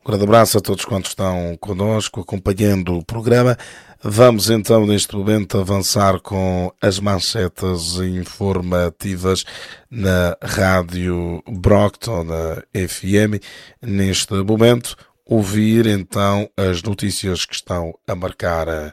Um grande abraço a todos quantos estão connosco, acompanhando o programa. Vamos então, neste momento, avançar com as manchetes informativas na Rádio Brockton, na FM. Neste momento, ouvir então as notícias que estão a marcar a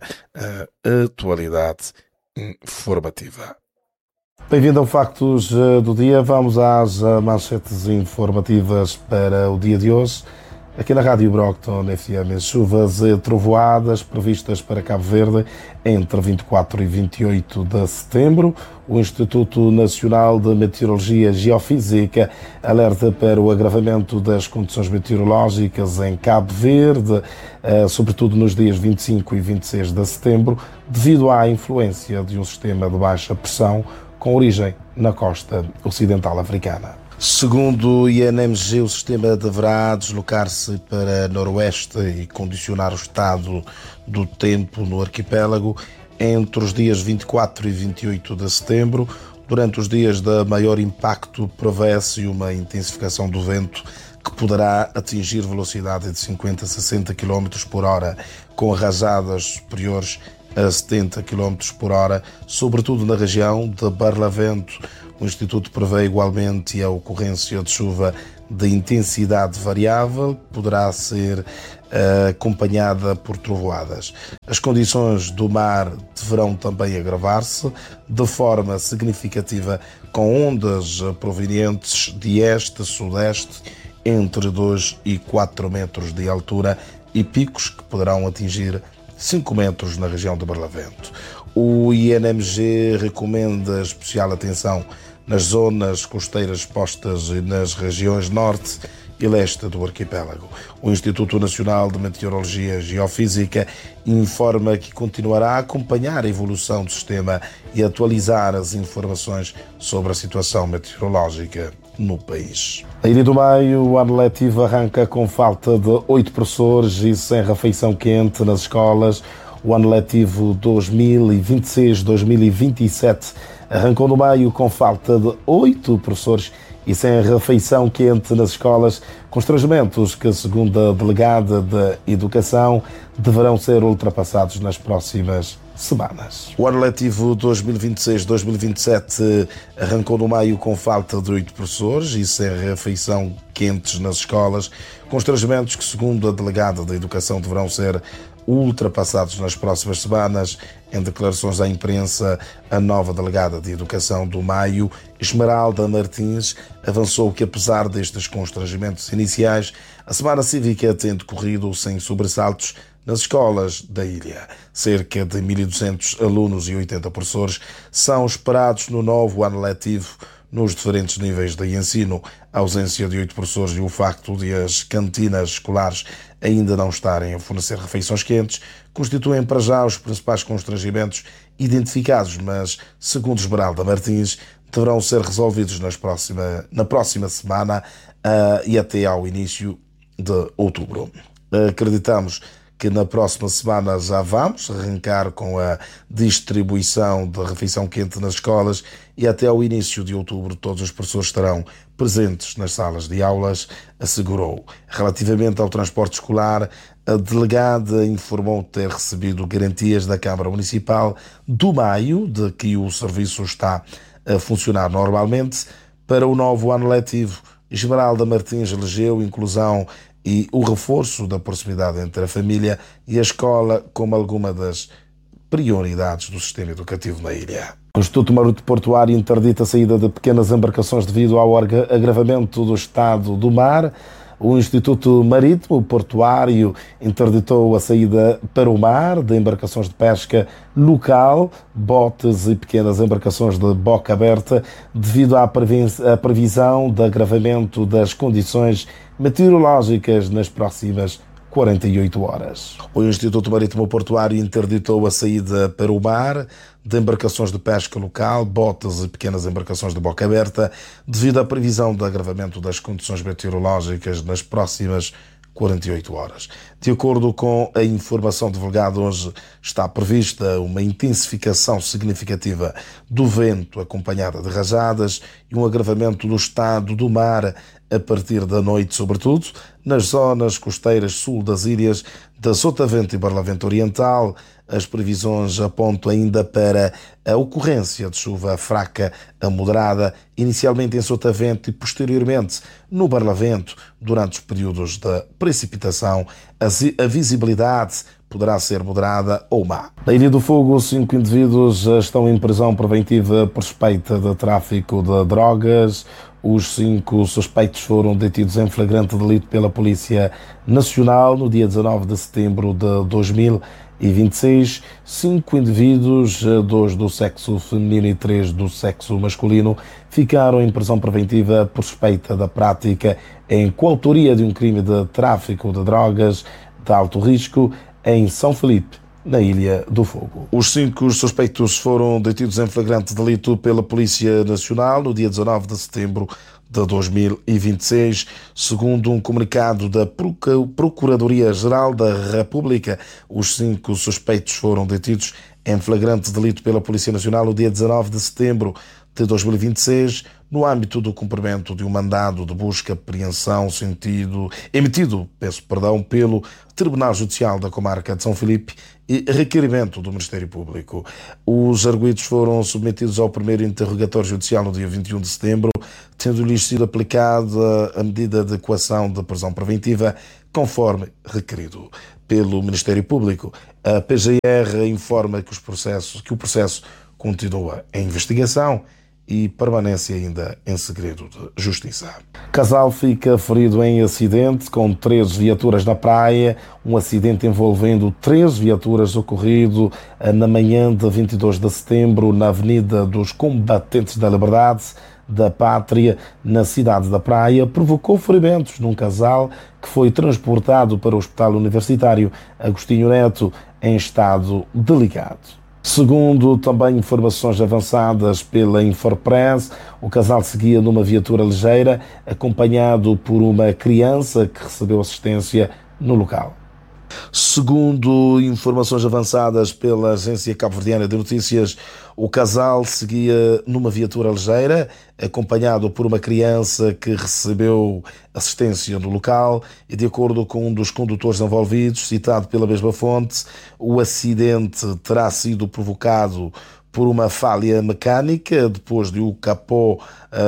atualidade informativa. Bem-vindo ao Factos do Dia. Vamos às manchetes informativas para o dia de hoje. Aqui na Rádio Brockton FM, chuvas e trovoadas previstas para Cabo Verde entre 24 e 28 de setembro. O Instituto Nacional de Meteorologia e Geofísica alerta para o agravamento das condições meteorológicas em Cabo Verde, sobretudo nos dias 25 e 26 de setembro, devido à influência de um sistema de baixa pressão com origem na costa ocidental africana. Segundo o INMG, o sistema deverá deslocar-se para noroeste e condicionar o estado do tempo no arquipélago entre os dias 24 e 28 de setembro. Durante os dias de maior impacto, prevê-se uma intensificação do vento que poderá atingir velocidade de 50 a 60 km por hora, com rajadas superiores a 70 km por hora, sobretudo na região de Barlavento. O Instituto prevê igualmente a ocorrência de chuva de intensidade variável, que poderá ser acompanhada por trovoadas. As condições do mar deverão também agravar-se de forma significativa, com ondas provenientes de este-sudeste entre 2 e 4 metros de altura e picos que poderão atingir 5 metros na região de Barlavento. O INMG recomenda especial atenção nas zonas costeiras expostas e nas regiões norte e leste do arquipélago. O Instituto Nacional de Meteorologia e Geofísica informa que continuará a acompanhar a evolução do sistema e atualizar as informações sobre a situação meteorológica no país. A Ilha do Maio, o ano letivo arranca com falta de 8 professores e sem refeição quente nas escolas. O ano letivo 2026-2027 arrancou no Maio com falta de 8 professores e sem refeição quente nas escolas, constrangimentos que, segundo a delegada de Educação, deverão ser ultrapassados nas próximas semanas. O ano letivo 2026-2027 arrancou no Maio com falta de 8 professores e sem refeição quentes nas escolas, constrangimentos que, segundo a delegada de Educação, deverão ser ultrapassados nas próximas semanas. Em declarações à imprensa, a nova delegada de Educação do Maio, Esmeralda Martins, avançou que, apesar destes constrangimentos iniciais, a Semana Cívica tem decorrido sem sobressaltos nas escolas da ilha. Cerca de 1.200 alunos e 80 professores são esperados no novo ano letivo nos diferentes níveis de ensino. A ausência de 8 professores e o facto de as cantinas escolares ainda não estarem a fornecer refeições quentes constituem para já os principais constrangimentos identificados, mas, segundo Esmeralda Martins, deverão ser resolvidos na próxima semana e até ao início de outubro. Acreditamos que na próxima semana já vamos arrancar com a distribuição de refeição quente nas escolas e até ao início de outubro todos os professores estarão presentes nas salas de aulas, assegurou. Relativamente ao transporte escolar, a delegada informou ter recebido garantias da Câmara Municipal do Maio de que o serviço está a funcionar normalmente. Para o novo ano letivo, Esmeralda Martins elegeu inclusão e o reforço da proximidade entre a família e a escola como alguma das prioridades do sistema educativo na ilha. O Instituto Marítima Portuário interdita a saída de pequenas embarcações devido ao agravamento do estado do mar. O Instituto Marítimo Portuário interditou a saída para o mar de embarcações de pesca local, botes e pequenas embarcações de boca aberta, devido à previsão de agravamento das condições meteorológicas nas próximas 48 horas. O Instituto Marítimo Portuário interditou a saída para o mar de embarcações de pesca local, botes e pequenas embarcações de boca aberta, devido à previsão de agravamento das condições meteorológicas nas próximas 48 horas. De acordo com a informação divulgada hoje, está prevista uma intensificação significativa do vento acompanhada de rajadas e um agravamento do estado do mar a partir da noite, sobretudo nas zonas costeiras sul das ilhas da Sotavento e Barlavento Oriental. As previsões apontam ainda para a ocorrência de chuva fraca a moderada, inicialmente em Sotavento e posteriormente no Barlavento. Durante os períodos de precipitação, a visibilidade poderá ser moderada ou má. Na Ilha do Fogo, 5 indivíduos estão em prisão preventiva por suspeita de tráfico de drogas. Os 5 suspeitos foram detidos em flagrante delito pela Polícia Nacional no dia 19 de setembro de 2026. 5 indivíduos, 2 do sexo feminino e 3 do sexo masculino, ficaram em prisão preventiva por suspeita da prática em coautoria de um crime de tráfico de drogas de alto risco em São Felipe, na Ilha do Fogo. Os 5 suspeitos foram detidos em flagrante delito pela Polícia Nacional no dia 19 de setembro de 2026. Segundo um comunicado da Procuradoria-Geral da República, os 5 suspeitos foram detidos em flagrante delito pela Polícia Nacional no dia 19 de setembro de 2026, no âmbito do cumprimento de um mandado de busca e apreensão emitido pelo Tribunal Judicial da Comarca de São Felipe e requerimento do Ministério Público. Os arguidos foram submetidos ao primeiro interrogatório judicial no dia 21 de setembro, tendo-lhes sido aplicada a medida de coação de prisão preventiva, conforme requerido pelo Ministério Público. A PGR informa que o processo continua em investigação e permanece ainda em segredo de justiça. Casal fica ferido em acidente com 3 viaturas na praia. Um acidente envolvendo 3 viaturas ocorrido na manhã de 22 de setembro na Avenida dos Combatentes da Liberdade da Pátria, na cidade da Praia, provocou ferimentos num casal que foi transportado para o Hospital Universitário Agostinho Neto em estado delicado. Segundo também informações avançadas pela Infopress, o casal seguia numa viatura ligeira, acompanhado por uma criança que recebeu assistência no local. Segundo informações avançadas pela agência cabo-verdiana de notícias, o casal seguia numa viatura ligeira, acompanhado por uma criança que recebeu assistência no local e, de acordo com um dos condutores envolvidos, citado pela mesma fonte, o acidente terá sido provocado por uma falha mecânica, depois de o capô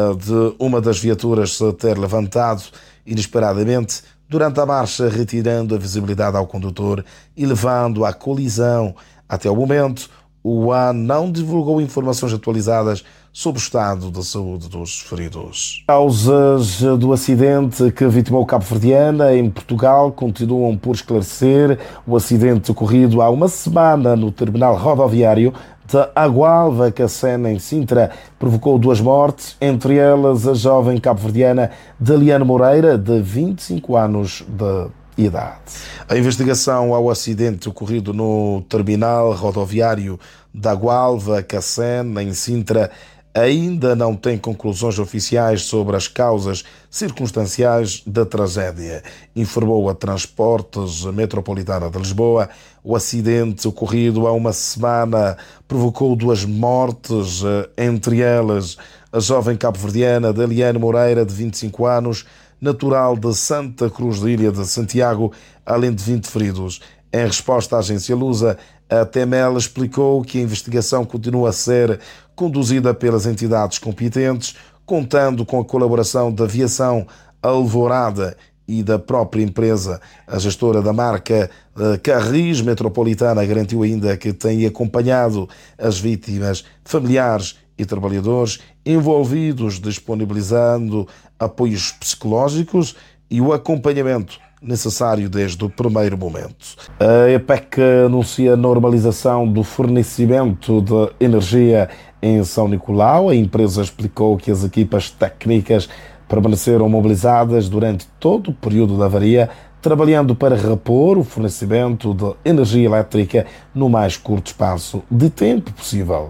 de uma das viaturas se ter levantado inesperadamente durante a marcha, retirando a visibilidade ao condutor e levando à colisão. Até o momento, o AN não divulgou informações atualizadas sobre o estado de saúde dos feridos. Causas do acidente que vitimou cabo-verdiana em Portugal continuam por esclarecer. O acidente ocorrido há uma semana no terminal rodoviário de Agualva, Cacena, em Sintra, provocou 2 mortes, entre elas a jovem cabo-verdiana Daliane Moreira, de 25 anos de idade. A investigação ao acidente ocorrido no terminal rodoviário de Agualva, Cacena, em Sintra, ainda não tem conclusões oficiais sobre as causas circunstanciais da tragédia, informou a Transportes Metropolitana de Lisboa. O acidente ocorrido há uma semana provocou 2 mortes, entre elas a jovem cabo-verdiana Daliane Moreira, de 25 anos, natural de Santa Cruz de Ilha de Santiago, além de 20 feridos. Em resposta à agência Lusa, a TEMEL explicou que a investigação continua a ser conduzida pelas entidades competentes, contando com a colaboração da Aviação Alvorada e da própria empresa. A gestora da marca Carris Metropolitana garantiu ainda que tem acompanhado as vítimas, familiares e trabalhadores envolvidos, disponibilizando apoios psicológicos e o acompanhamento necessário desde o primeiro momento. A EPEC anuncia a normalização do fornecimento de energia em São Nicolau. A empresa explicou que as equipas técnicas permaneceram mobilizadas durante todo o período da avaria, trabalhando para repor o fornecimento de energia elétrica no mais curto espaço de tempo possível.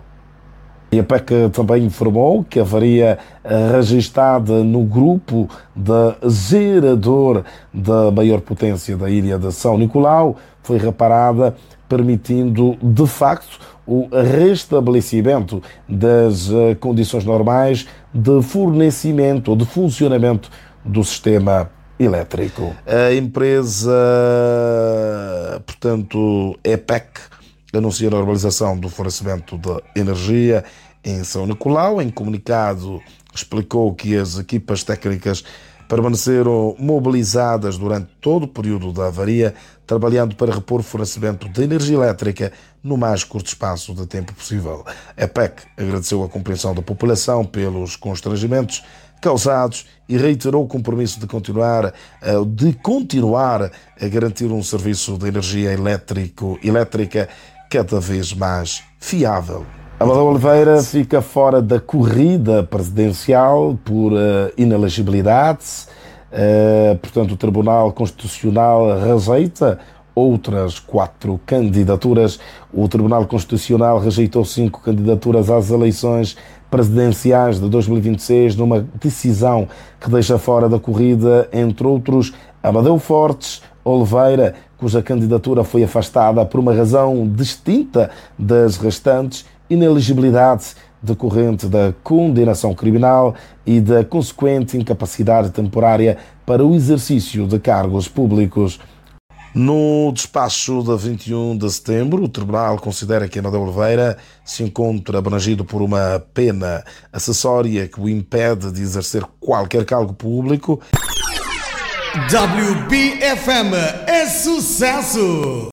A EPEC também informou que a avaria registada no grupo de gerador da maior potência da ilha de São Nicolau foi reparada, permitindo, de facto, o restabelecimento das condições normais de fornecimento ou de funcionamento do sistema elétrico. A empresa, portanto, EPEC, anuncia a normalização do fornecimento de energia em São Nicolau. Em comunicado, explicou que as equipas técnicas permaneceram mobilizadas durante todo o período da avaria, trabalhando para repor o fornecimento de energia elétrica no mais curto espaço de tempo possível. A EPEC agradeceu a compreensão da população pelos constrangimentos causados e reiterou o compromisso de continuar a garantir um serviço de energia elétrica cada vez mais fiável. Amadeu Oliveira fica fora da corrida presidencial por inelegibilidade. Portanto, o Tribunal Constitucional rejeita outras 4 candidaturas. O Tribunal Constitucional rejeitou 5 candidaturas às eleições presidenciais de 2026, numa decisão que deixa fora da corrida, entre outros, Amadeu Fortes Oliveira, cuja candidatura foi afastada por uma razão distinta das restantes: inelegibilidade decorrente da condenação criminal e da consequente incapacidade temporária para o exercício de cargos públicos. No despacho de 21 de setembro, o Tribunal considera que Amadeu Oliveira se encontra abrangido por uma pena acessória que o impede de exercer qualquer cargo público. WBFM é sucesso!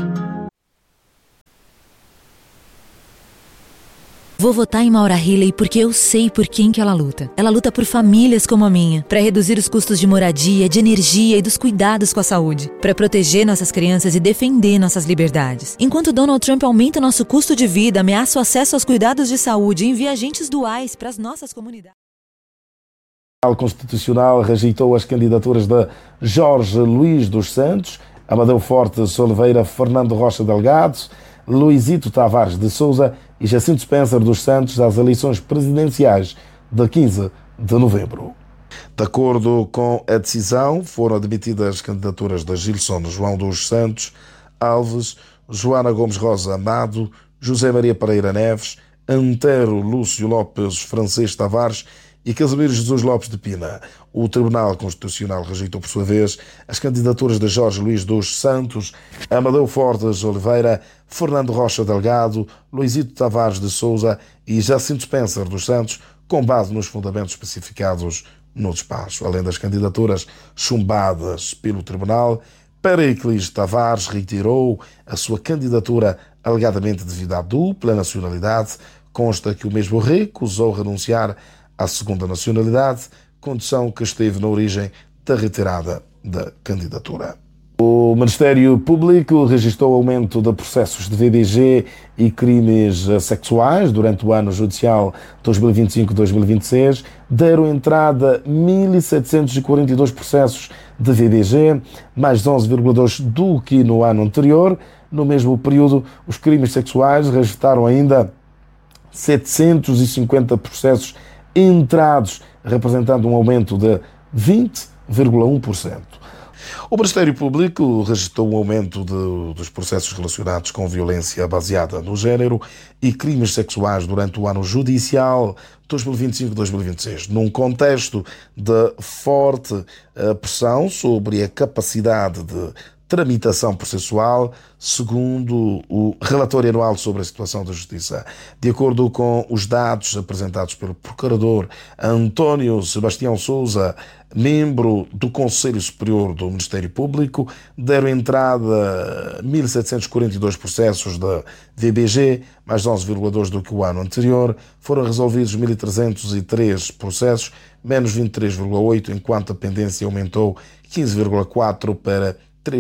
Vou votar em Maura Healey porque eu sei por quem que ela luta. Ela luta por famílias como a minha, para reduzir os custos de moradia, de energia e dos cuidados com a saúde, para proteger nossas crianças e defender nossas liberdades. Enquanto Donald Trump aumenta o nosso custo de vida, ameaça o acesso aos cuidados de saúde e envia agentes duais para as nossas comunidades. O Tribunal Constitucional rejeitou as candidaturas de Jorge Luís dos Santos, Amadeu Fortes Oliveira, Fernando Rocha Delgado, Luizito Tavares de Sousa e Jacinto Spencer dos Santos às eleições presidenciais de 15 de novembro. De acordo com a decisão, foram admitidas as candidaturas de Gilson João dos Santos Alves, Joana Gomes Rosa Amado, José Maria Pereira Neves, Antero Lúcio Lopes Francês Tavares e Casimiro Jesus Lopes de Pina. O Tribunal Constitucional rejeitou, por sua vez, as candidaturas de Jorge Luís dos Santos, Amadeu Fortes Oliveira, Fernando Rocha Delgado, Luizito Tavares de Sousa e Jacinto Spencer dos Santos, com base nos fundamentos especificados no despacho. Além das candidaturas chumbadas pelo Tribunal, Pericles Tavares retirou a sua candidatura alegadamente devido à dupla nacionalidade. Consta que o mesmo recusou renunciar à segunda nacionalidade, condição que esteve na origem da retirada da candidatura. O Ministério Público registrou aumento de processos de VBG e crimes sexuais durante o ano judicial 2025-2026. Deram entrada 1.742 processos de VBG, mais 11,2% do que no ano anterior. No mesmo período, os crimes sexuais registraram ainda 750 processos entrados, representando um aumento de 20,1%. O Ministério Público registrou um aumento dos processos relacionados com violência baseada no género e crimes sexuais durante o ano judicial 2025-2026, num contexto de forte pressão sobre a capacidade de tramitação processual, segundo o relatório anual sobre a situação da Justiça. De acordo com os dados apresentados pelo Procurador António Sebastião Sousa, membro do Conselho Superior do Ministério Público, deram entrada 1.742 processos de VBG, mais 11,2% do que o ano anterior. Foram resolvidos 1.303 processos, menos 23,8%, enquanto a pendência aumentou 15,4% para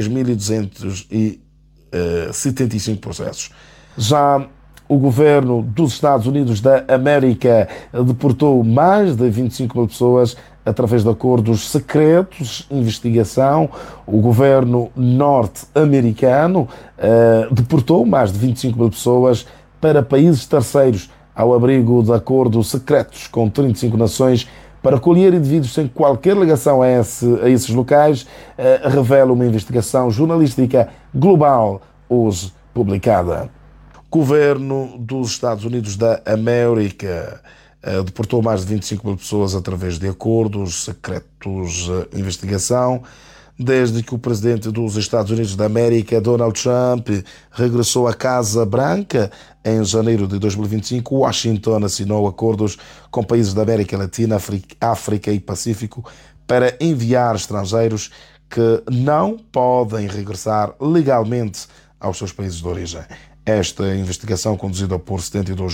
3.275 processos. Já o governo dos Estados Unidos da América deportou mais de 25 mil pessoas através de acordos secretos de investigação. O governo norte-americano deportou mais de 25 mil pessoas para países terceiros ao abrigo de acordos secretos com 35 nações para acolher indivíduos sem qualquer ligação a esses locais, revela uma investigação jornalística global hoje publicada. O governo dos Estados Unidos da América deportou mais de 25 mil pessoas através de acordos secretos de investigação. Desde que o presidente dos Estados Unidos da América, Donald Trump, regressou à Casa Branca em janeiro de 2025, Washington assinou acordos com países da América Latina, África e Pacífico para enviar estrangeiros que não podem regressar legalmente aos seus países de origem. Esta investigação, conduzida por 72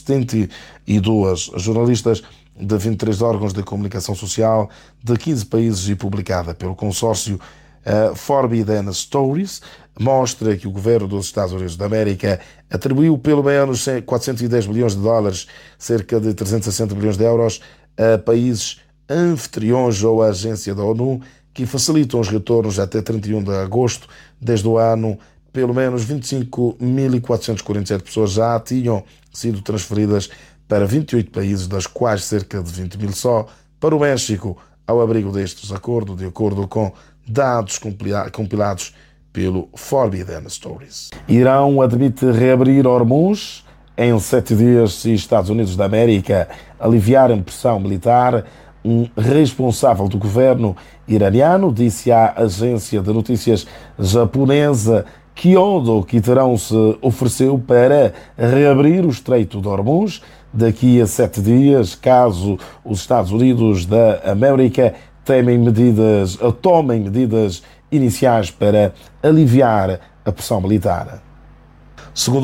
jornalistas de 23 órgãos de comunicação social de 15 países e publicada pelo consórcio Forbidden Stories, mostra que o governo dos Estados Unidos da América atribuiu pelo menos 410 milhões de dólares, cerca de 360 milhões de euros, a países anfitriões ou a agência da ONU que facilitam os retornos até 31 de agosto. Desde o ano, pelo menos 25.447 pessoas já tinham sido transferidas para 28 países, das quais cerca de 20 mil só para o México, ao abrigo destes acordos, de acordo com dados compilados pelo Forbidden Stories. Irão admite reabrir Hormuz em 7 dias se Estados Unidos da América aliviarem pressão militar. Um responsável do governo iraniano disse à agência de notícias japonesa Kyodo que Teherão se ofereceu para reabrir o Estreito de Hormuz daqui a 7 dias, caso os Estados Unidos da América tomem medidas iniciais para aliviar a pressão militar. Segundo